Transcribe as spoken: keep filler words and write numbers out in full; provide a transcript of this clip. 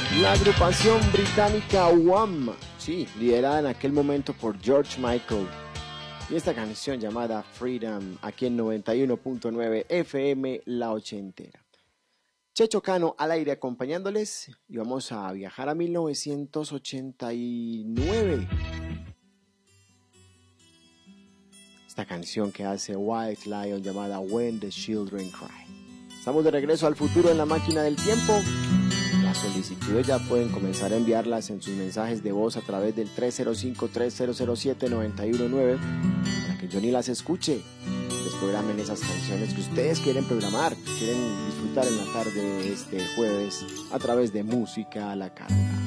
La agrupación británica Wham, sí, liderada en aquel momento por George Michael, y esta canción llamada Freedom, aquí en noventa y uno punto nueve F M La Ochentera. Checho Cano al aire acompañándoles, y vamos a viajar a mil novecientos ochenta y nueve. Esta canción que hace White Lion llamada When the Children Cry. Estamos de regreso al futuro en la máquina del tiempo. Las solicitudes ya pueden comenzar a enviarlas en sus mensajes de voz a través del tres cero cinco, tres cero cero siete, nueve uno nueve para que Johnny las escuche. Les programen esas canciones que ustedes quieren programar, quieren disfrutar en la tarde de este jueves a través de Música a la Carta.